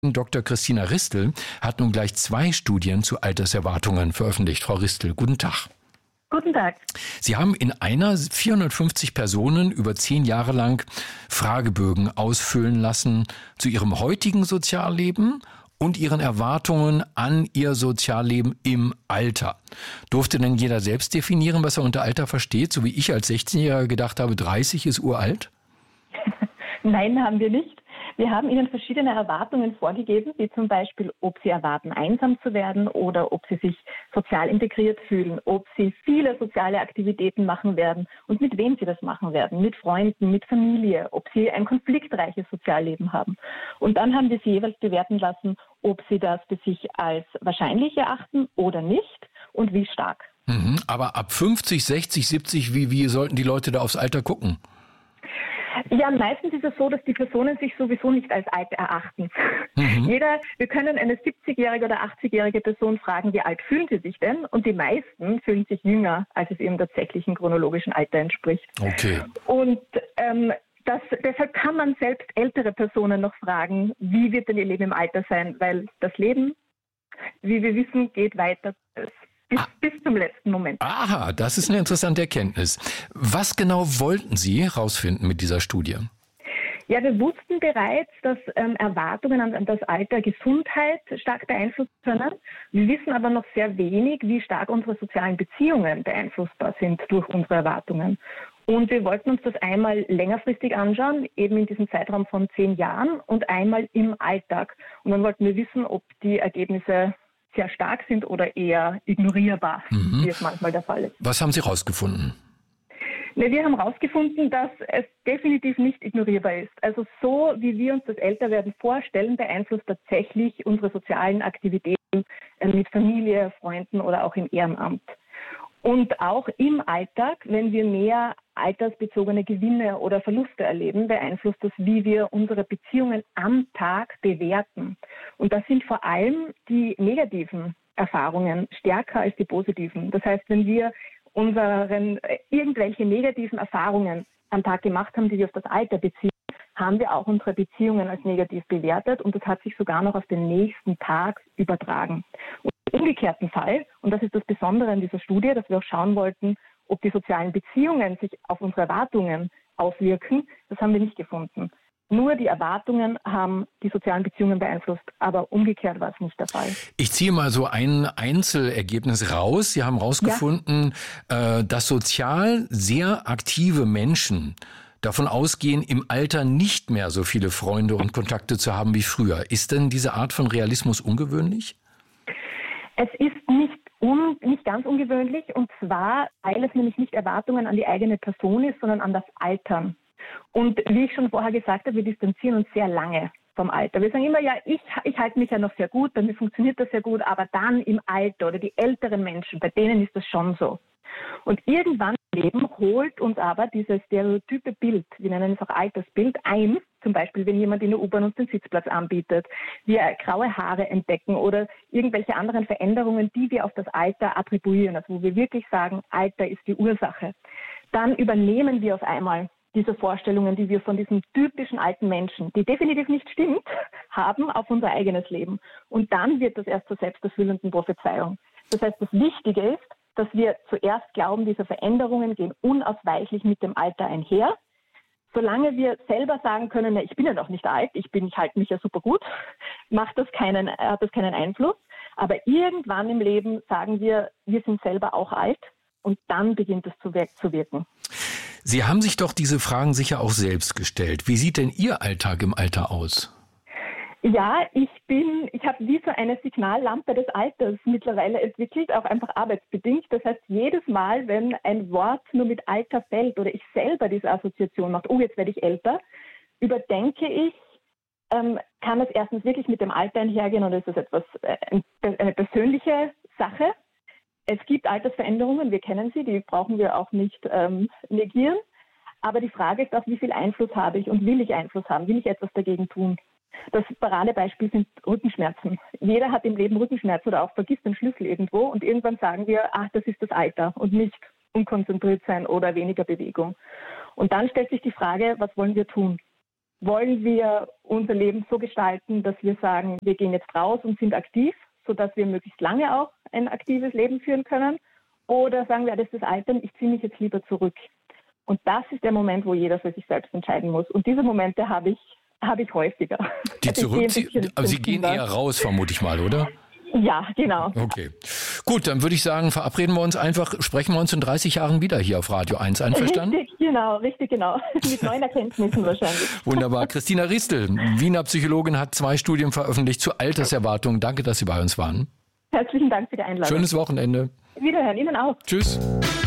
Dr. Christina Ristel hat nun gleich 2 Studien zu Alterserwartungen veröffentlicht. Frau Ristel, guten Tag. Guten Tag. Sie haben in einer 450 Personen über 10 Jahre lang Fragebögen ausfüllen lassen zu ihrem heutigen Sozialleben und ihren Erwartungen an ihr Sozialleben im Alter. Durfte denn jeder selbst definieren, was er unter Alter versteht, so wie ich als 16-Jähriger gedacht habe, 30 ist uralt? Nein, haben wir nicht. Wir haben Ihnen verschiedene Erwartungen vorgegeben, wie zum Beispiel, ob Sie erwarten, einsam zu werden oder ob Sie sich sozial integriert fühlen, ob Sie viele soziale Aktivitäten machen werden und mit wem Sie das machen werden, mit Freunden, mit Familie, ob Sie ein konfliktreiches Sozialleben haben. Und dann haben wir Sie jeweils bewerten lassen, ob Sie das für sich als wahrscheinlich erachten oder nicht und wie stark. Aber ab 50, 60, 70, wie sollten die Leute da aufs Alter gucken? Ja, meistens ist es so, dass die Personen sich sowieso nicht als alt erachten. Wir können eine 70-jährige oder 80-jährige Person fragen, wie alt fühlen sie sich denn? Und die meisten fühlen sich jünger, als es ihrem tatsächlichen chronologischen Alter entspricht. Okay. Und deshalb kann man selbst ältere Personen noch fragen, wie wird denn ihr Leben im Alter sein? Weil das Leben, wie wir wissen, geht weiter bis zum letzten Moment. Aha, das ist eine interessante Erkenntnis. Was genau wollten Sie herausfinden mit dieser Studie? Ja, wir wussten bereits, dass Erwartungen an das Alter Gesundheit stark beeinflussen können. Wir wissen aber noch sehr wenig, wie stark unsere sozialen Beziehungen beeinflussbar sind durch unsere Erwartungen. Und wir wollten uns das einmal längerfristig anschauen, eben in diesem Zeitraum von 10 Jahren und einmal im Alltag. Und dann wollten wir wissen, ob die Ergebnisse sehr stark sind oder eher ignorierbar, wie es manchmal der Fall ist. Was haben Sie herausgefunden? Wir haben herausgefunden, dass es definitiv nicht ignorierbar ist. Also so, wie wir uns das Älterwerden vorstellen, beeinflusst tatsächlich unsere sozialen Aktivitäten mit Familie, Freunden oder auch im Ehrenamt. Und auch im Alltag, wenn wir mehr altersbezogene Gewinne oder Verluste erleben, beeinflusst das, wie wir unsere Beziehungen am Tag bewerten. Und das sind vor allem die negativen Erfahrungen stärker als die positiven. Das heißt, wenn wir irgendwelche negativen Erfahrungen am Tag gemacht haben, die wir auf das Alter beziehen, haben wir auch unsere Beziehungen als negativ bewertet und das hat sich sogar noch auf den nächsten Tag übertragen. Und im umgekehrten Fall, und das ist das Besondere an dieser Studie, dass wir auch schauen wollten, ob die sozialen Beziehungen sich auf unsere Erwartungen auswirken, das haben wir nicht gefunden. Nur die Erwartungen haben die sozialen Beziehungen beeinflusst, aber umgekehrt war es nicht der Fall. Ich ziehe mal so ein Einzelergebnis raus. Sie haben herausgefunden, dass sozial sehr aktive Menschen davon ausgehen, im Alter nicht mehr so viele Freunde und Kontakte zu haben wie früher. Ist denn diese Art von Realismus ungewöhnlich? Es ist nicht ganz ungewöhnlich, und zwar, weil es nämlich nicht Erwartungen an die eigene Person ist, sondern an das Altern. Und wie ich schon vorher gesagt habe, wir distanzieren uns sehr lange vom Alter. Wir sagen immer, ja, ich halte mich ja noch sehr gut, bei mir funktioniert das sehr gut, aber dann im Alter oder die älteren Menschen, bei denen ist das schon so. Und irgendwann im Leben holt uns aber dieses stereotype Bild, wir nennen es auch Altersbild, ein. Zum Beispiel, wenn jemand in der U-Bahn uns den Sitzplatz anbietet, wir graue Haare entdecken oder irgendwelche anderen Veränderungen, die wir auf das Alter attribuieren, also wo wir wirklich sagen, Alter ist die Ursache. Dann übernehmen wir auf einmal diese Vorstellungen, die wir von diesem typischen alten Menschen, die definitiv nicht stimmt, haben auf unser eigenes Leben. Und dann wird das erst zur selbsterfüllenden Prophezeiung. Das heißt, das Wichtige ist, dass wir zuerst glauben, diese Veränderungen gehen unausweichlich mit dem Alter einher. Solange wir selber sagen können, ich bin ja noch nicht alt, ich halte mich ja super gut, hat das keinen Einfluss. Aber irgendwann im Leben sagen wir sind selber auch alt und dann beginnt es zu wirken. Sie haben sich doch diese Fragen sicher auch selbst gestellt. Wie sieht denn Ihr Alltag im Alter aus? Ja, ich habe wie so eine Signallampe des Alters mittlerweile entwickelt, auch einfach arbeitsbedingt. Das heißt, jedes Mal, wenn ein Wort nur mit Alter fällt oder ich selber diese Assoziation mache, jetzt werde ich älter, überdenke ich, kann es erstens wirklich mit dem Alter einhergehen oder ist das eine persönliche Sache? Es gibt Altersveränderungen, wir kennen sie, die brauchen wir auch nicht negieren. Aber die Frage ist auch, wie viel Einfluss habe ich und will ich Einfluss haben? Will ich etwas dagegen tun? Das Paradebeispiel sind Rückenschmerzen. Jeder hat im Leben Rückenschmerzen oder auch vergisst den Schlüssel irgendwo und irgendwann sagen wir, das ist das Alter und nicht unkonzentriert sein oder weniger Bewegung. Und dann stellt sich die Frage, was wollen wir tun? Wollen wir unser Leben so gestalten, dass wir sagen, wir gehen jetzt raus und sind aktiv, sodass wir möglichst lange auch ein aktives Leben führen können? Oder sagen wir, das ist das Altern, ich ziehe mich jetzt lieber zurück. Und das ist der Moment, wo jeder für sich selbst entscheiden muss. Und diese Momente habe ich häufiger. Die zurückziehen, aber Sie gehen eher raus, vermute ich mal, oder? Ja, genau. Okay. Gut, dann würde ich sagen, verabreden wir uns einfach, sprechen wir uns in 30 Jahren wieder hier auf Radio 1. Einverstanden? Richtig, genau. Mit neuen Erkenntnissen wahrscheinlich. Wunderbar. Christina Ristel, Wiener Psychologin, hat 2 Studien veröffentlicht zu Alterserwartungen. Danke, dass Sie bei uns waren. Herzlichen Dank für die Einladung. Schönes Wochenende. Wiederhören, Ihnen auch. Tschüss.